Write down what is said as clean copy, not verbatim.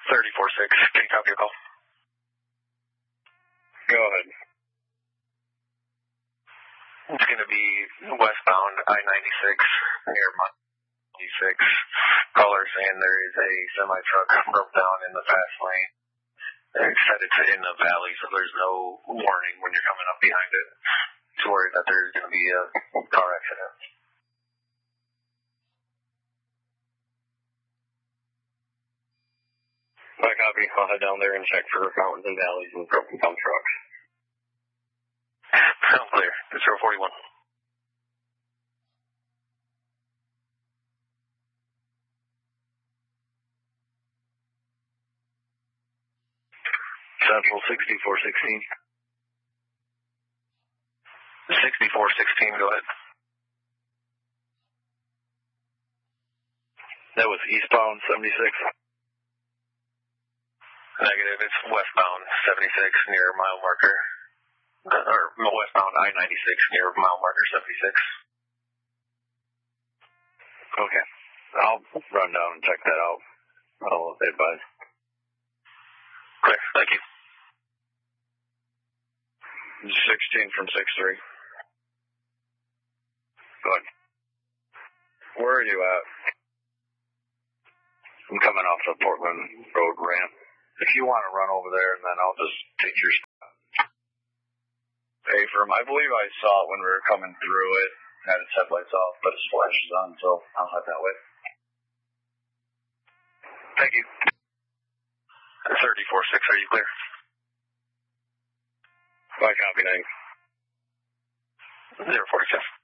34-6, can you copy your call? Go ahead. It's going to be westbound I-96 near Mile 6. Caller saying there is a semi-truck broke down in the fast lane. It's headed to in the valley, so there's no warning when you're coming up behind it to worry that there's going to be a car accident. My copy. I'll head down there and check for mountains and valleys and broken down trucks. Sounds clear. It's 041. Central 6416. 6416, go ahead. That was eastbound 76. Negative, it's westbound 76 near mile marker, or westbound I-96 near mile marker 76. Okay. I'll run down and check that out. I'll advise. Clear, thank you. 16 from 6-3. Good. Where are you at? I'm coming off the Portland Road ramp. If you want to run over there, and then I'll just take your spot. Pay for him. I believe I saw it when we were coming through it. Had its headlights off, but its flashes on, so I'll head that way. Thank you. 34-6, are you clear? Bye, copy, 9. 046.